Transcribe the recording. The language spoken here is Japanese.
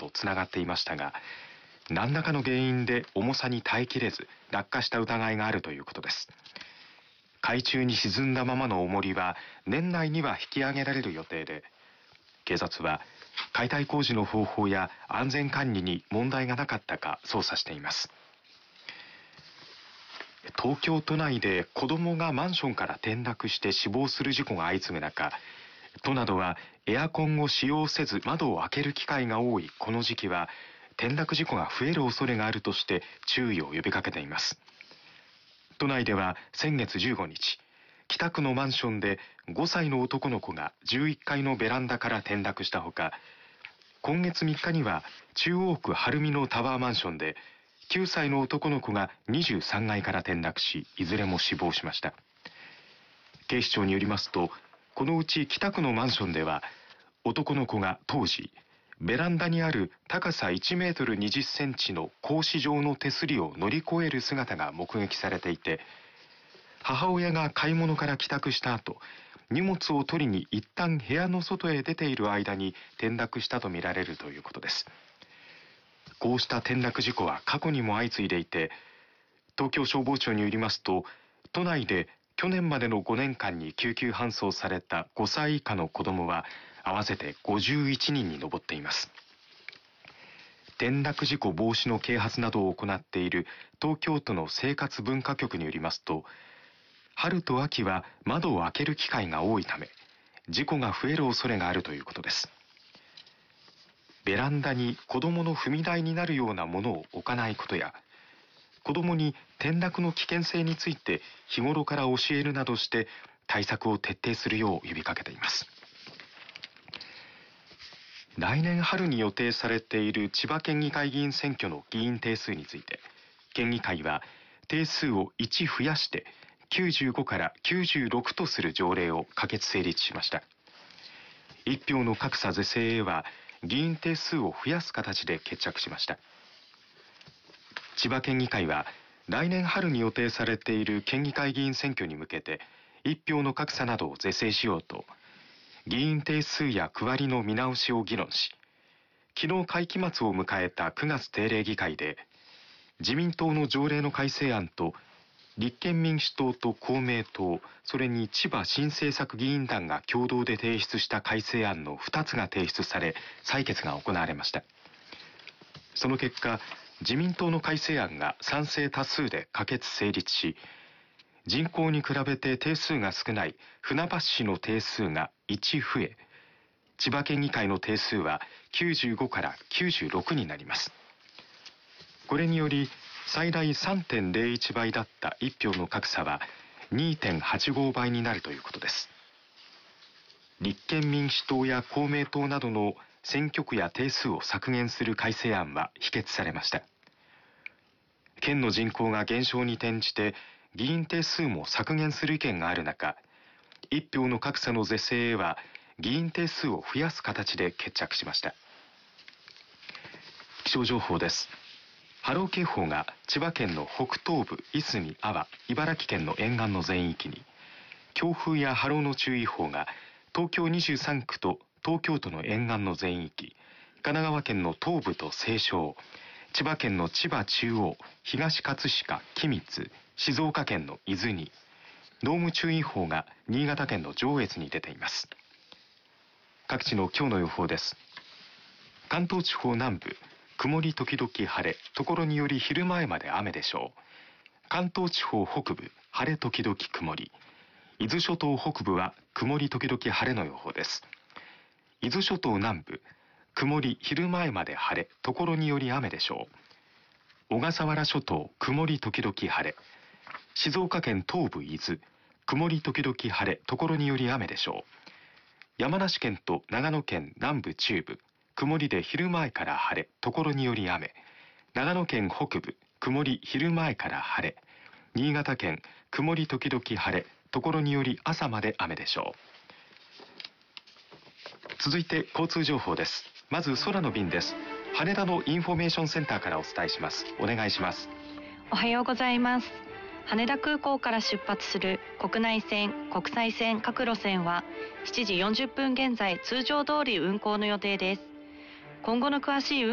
とつながっていましたが、何らかの原因で重さに耐えきれず落下した疑いがあるということです。海中に沈んだままの重りは年内には引き上げられる予定で、警察は解体工事の方法や安全管理に問題がなかったか捜査しています。東京都内で子どもがマンションから転落して死亡する事故が相次ぐ中、都などはエアコンを使用せず窓を開ける機会が多いこの時期は転落事故が増える恐れがあるとして注意を呼びかけています。都内では先月15日、北区のマンションで5歳の男の子が11階のベランダから転落したほか、今月3日には中央区晴海のタワーマンションで9歳の男の子が23階から転落し、いずれも死亡しました。警視庁によりますと、このうち北区のマンションでは男の子が当時ベランダにある高さ1メートル20センチの格子状の手すりを乗り越える姿が目撃されていて、母親が買い物から帰宅した後、荷物を取りに一旦部屋の外へ出ている間に転落したとみられるということです。こうした転落事故は過去にも相次いでいて、東京消防庁によりますと、都内で去年までの5年間に救急搬送された5歳以下の子どもは合わせて51人に上っています。転落事故防止の啓発などを行っている東京都の生活文化局によりますと、春と秋は窓を開ける機会が多いため、事故が増える恐れがあるということです。ベランダに子どもの踏み台になるようなものを置かないことや、子どもに転落の危険性について日頃から教えるなどして対策を徹底するよう呼びかけています。来年春に予定されている千葉県議会議員選挙の議員定数について、県議会は定数を1増やして95から96とする条例を可決成立しました。一票の格差是正へは議員定数を増やす形で決着しました。千葉県議会は来年春に予定されている県議会議員選挙に向けて一票の格差などを是正しようと、議員定数や区割りの見直しを議論し、昨日会期末を迎えた9月定例議会で自民党の条例の改正案と立憲民主党と公明党、それに千葉新政策議員団が共同で提出した改正案の2つが提出され、採決が行われました。その結果、自民党の改正案が賛成多数で可決成立し、人口に比べて定数が少ない船橋市の定数が1増え、千葉県議会の定数は95から96になります。これにより最大 3.01 倍だった1票の格差は 2.85 倍になるということです。立憲民主党や公明党などの選挙区や定数を削減する改正案は否決されました。県の人口が減少に転じて議員定数も削減する意見がある中、1票の格差の是正へは議員定数を増やす形で決着しました。気象情報です。波浪警報が千葉県の北東部、いすみ、安房、茨城県の沿岸の全域に、強風や波浪の注意報が東京23区と東京都の沿岸の全域、神奈川県の東部と西湘、千葉県の千葉中央、東葛飾、君津、静岡県の伊豆に、濃霧注意報が新潟県の上越に出ています。各地の今日の予報です。関東地方南部、曇り時々晴れ、ところにより昼前まで雨でしょう。関東地方北部、晴れ時々曇り。伊豆諸島北部は曇り時々晴れの予報です。伊豆諸島南部、曇り昼前まで晴れ、ところにより雨でしょう。小笠原諸島、曇り時々晴れ。静岡県東部伊豆、曇り時々晴れ、ところにより雨でしょう。山梨県と長野県南部中部、曇りで昼前から晴れ、ところにより雨。長野県北部、曇り昼前から晴れ。新潟県、曇り時々晴れ、ところにより朝まで雨でしょう。続いて交通情報です。まず空の便です。羽田のインフォメーションセンターからお伝えします。お願いします。 おはようございます。羽田空港から出発する国内線、国際線各路線は7時40分現在通常通り運航の予定です。今後の詳しい運